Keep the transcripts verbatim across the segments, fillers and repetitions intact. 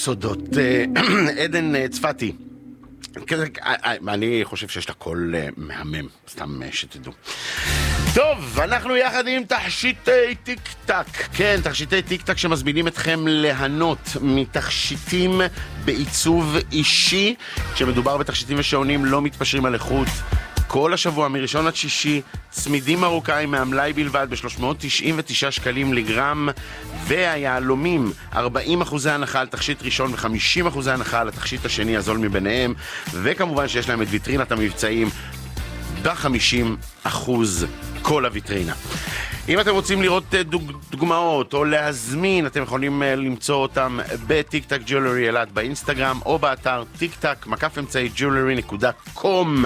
סודות. עדן צפתי, אני חושב שיש לה קול מהמם, סתם שתדעו. טוב, אנחנו יחד עם תכשיטי טיק טק. כן, תכשיטי טיק טק שמזמינים אתכם ליהנות מתכשיטים בעיצוב אישי. כשמדובר בתכשיטים ושעונים לא מתפשרים על איכות. כל השבוע מראשון עד שישי, צמידים מרוקאים מהמלאי בלבד ב-שלוש מאות תשעים ותשעה שקלים לגרם, והיהלומים ארבעים אחוז הנחה על תכשיט ראשון ו-חמישים אחוז הנחה על התכשיט השני הזול מביניהם, וכמובן שיש להם את ויטרינת המבצעים ב-חמישים אחוז כל הוויטרינה. אם אתם רוצים לראות דוג, דוגמאות או להזמין, אתם יכולים למצוא אותם בטיק טק ג'ולרי אלעד באינסטגרם או באתר טיק טק מקף אמצעי ג'ולרי נקודה קום.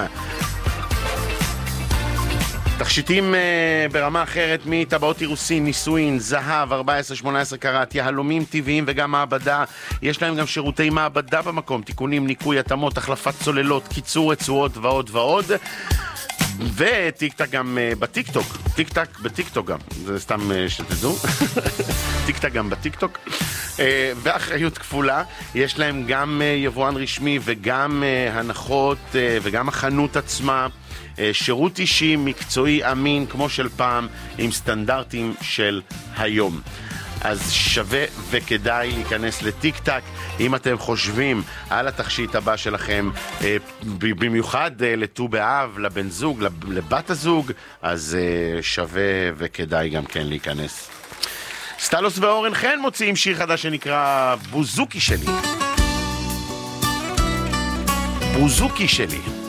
תכשיטים uh, ברמה אחרת מטבעות אירוסין, נישואין, זהב, ארבע עשרה שמונה עשרה קראט, יהלומים טבעיים וגם מעבדה. יש להם גם שירותי מעבדה במקום, תיקונים, ניקוי, התאמות, החלפת צוללות, קיצור רצועות ועוד ועוד. וטיק טק גם uh, בטיק טוק, טיק טק בטיק טוק גם, זה סתם uh, שתדעו. טיק טק גם בטיק טוק. Uh, ואחריות כפולה, יש להם גם uh, יבואן רשמי וגם uh, הנחות uh, וגם החנות עצמה. שירות אישי, מקצועי, אמין, כמו של פעם, עם סטנדרטים של היום. אז שווה וכדאי להיכנס לטיק טק אם אתם חושבים על התכשיט הבא שלכם, במיוחד לט"ו באב, לבן זוג, לבת הזוג, אז שווה וכדאי גם כן להיכנס. סטלוס ואורן חן מוציאים שיר חדש שנקרא בוזוקי שלי. בוזוקי שלי.